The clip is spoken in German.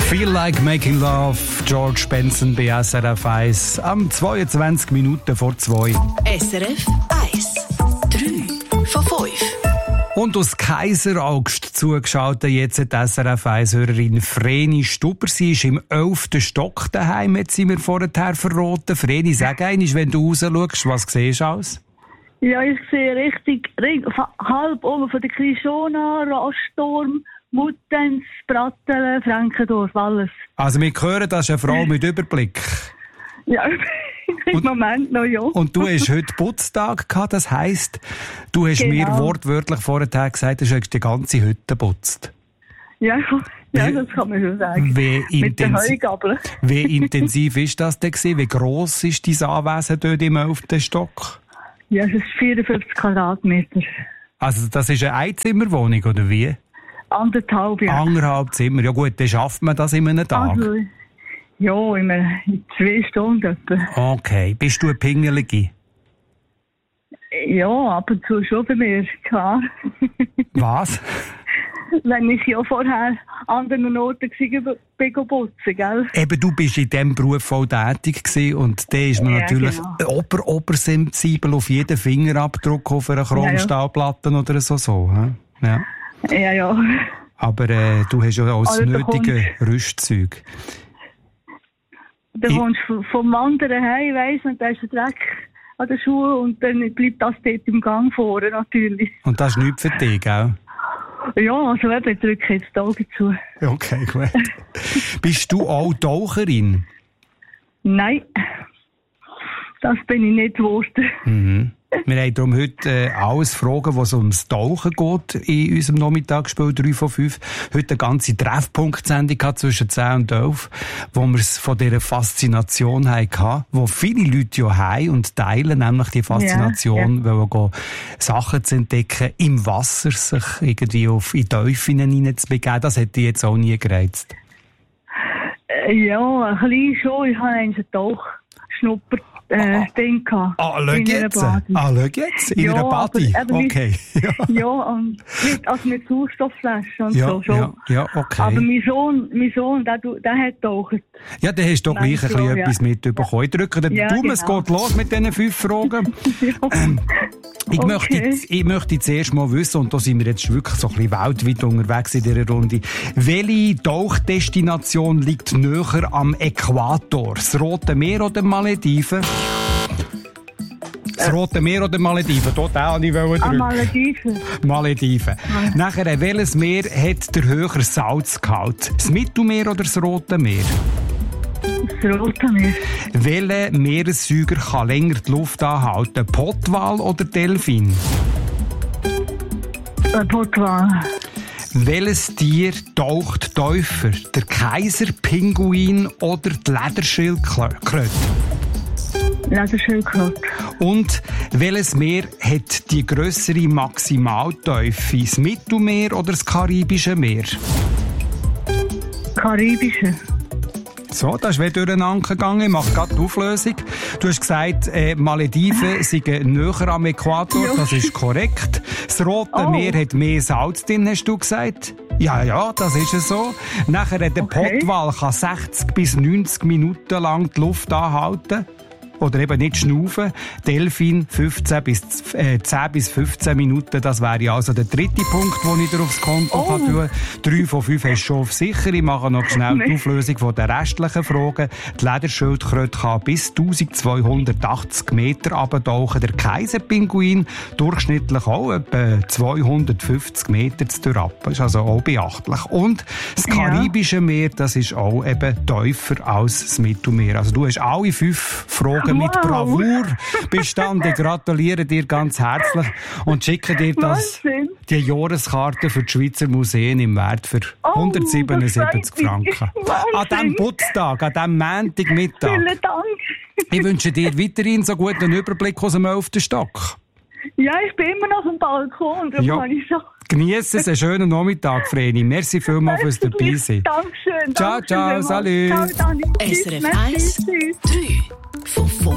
Feel Like Making Love, George Benson bei SRF 1 am 22 Minuten vor 2. SRF 1, 3 von 5. Und aus Kaiseraugst zugeschaltet jetzt die SRF 1-Hörerin Vreni Stuber. Sie ist im 11. Stock daheim, hat sie mir vorher verraten. Vreni, sag einmal, wenn du raus schaust, was siehst du aus? Ja, ich sehe richtig halb oben von der Krishona, Raststurm, Muttenz, Brattelen, Frankendorf, alles. Also wir hören, das ist eine Frau mit Überblick. Ja, im Moment noch, ja. Und du hast heute Putztag gehabt, das heisst, du hast mir wortwörtlich vorher gesagt, du hast die ganze Hütte geputzt. Ja, das kann man schon sagen. Mit der Heugabel. Wie intensiv ist das denn gewesen? Wie gross ist dein Anwesen dort im 11. Stock? Ja, es ist 54 Quadratmeter. Also das ist eine Einzimmerwohnung, oder wie? 1,5, ja. 1,5 Zimmer. Ja gut, dann schafft man das in einem Tag. Also, ja, in 2 Stunden etwa. Okay. Bist du eine Pingelige? Ja, ab und zu schon bei mir, klar. Was? Wenn ich ja vorher an anderen Orten bin putzen, gell? Eben, du bist in diesem Beruf voll tätig gewesen und da ist man natürlich obersensibel auf jeden Fingerabdruck auf einer Chromstahlplatte oder so. Ja. Ja. Aber du hast ja auch das nötige Rüstzeug. Du kommst vom Wandern heim, weiss, und da ist ein Dreck an den Schuhen und dann bleibt das dort im Gang vorne natürlich. Und das ist nichts für dich, gell? Ja, also eben, ich drücke jetzt die Augen zu. Okay, gut. Bist du auch Taucherin? Nein, das bin ich nicht geworden. Mhm. Wir haben darum heute alles Fragen, was ums Tauchen geht in unserem Nachmittagsspiel 3 von 5. Heute eine ganze Treffpunkt-Sendung zwischen 10 und 11, wo wir es von dieser Faszination hatten, wo viele Leute ja haben und teilen, nämlich die Faszination, weil wir Sachen zu entdecken, im Wasser sich irgendwie in Teufel hineinzubegeben. Das hätte ich jetzt auch nie gereizt. Ja, ein bisschen schon. Ich habe einen Tauchschnupper. Ding gehabt. Schau jetzt. In einer Body. Okay. Ja, und mit Sauerstoffflaschen und so schon. Ja, okay. Aber mein Sohn, der hat getaucht. Ja, dann hast du doch gleich ein bisschen etwas mitbekommen. Ich drücke den Daumen, es geht los mit diesen 5 Fragen. Ich möchte zuerst mal wissen, und da sind wir jetzt wirklich so ein bisschen weltweit unterwegs in dieser Runde, welche Tauchdestination liegt näher am Äquator? Das Rote Meer oder Malediven? Das Rote Meer oder Malediven? Dort auch nicht drücken. Malediven. Nachher, welches Meer hat der höhere Salzgehalt? Das Mittelmeer oder das Rote Meer? Das Rote Meer. Welcher Meeressäuger kann länger die Luft anhalten? Pottwal oder Delfin? Pottwal. Welches Tier taucht tiefer? Der Kaiserpinguin oder die Lederschildkröte? Lederschildkröte. Und welches Meer hat die grössere Maximaltiefe? Das Mittelmeer oder das Karibische Meer? Karibische. So, das ist wieder durcheinander gegangen. Ich mache gerade die Auflösung. Du hast gesagt, Malediven sind näher am Äquator. Ja. Das ist korrekt. Das Rote Meer hat mehr Salz drin, hast du gesagt? Ja, das ist es so. Nachher der Pottwal kann 60 bis 90 Minuten lang die Luft anhalten. Oder eben nicht schnaufen. Delfin 10 bis 15 Minuten. Das wäre also der dritte Punkt, den ich dir aufs Konto kann tun. 3 von 5 hast du schon auf sicher. Ich mache noch schnell die Auflösung der restlichen Fragen. Die Lederschildkröte kann bis 1280 Meter runtertauchen. Der Kaiserpinguin durchschnittlich auch etwa 250 Meter durchab. Das ist also auch beachtlich. Und das Karibische Meer, das ist auch eben tiefer als das Mittelmeer. Also du hast alle 5 Fragen mit Bravour bestanden. Ich gratuliere dir ganz herzlich und schicke dir die Jahreskarte für die Schweizer Museen im Wert für 177 Franken. An diesem Putztag, an diesem Montagmittag. Vielen Dank. Ich wünsche dir weiterhin so guten Überblick aus dem 11. Stock. Ja, ich bin immer noch am Balkon. Kann ich schon. Genieße es, einen schönen Nachmittag, Vreni. Merci vielmals fürs Dabeisein. Dankeschön. Ciao, salut. SRF 1, 3 von 5.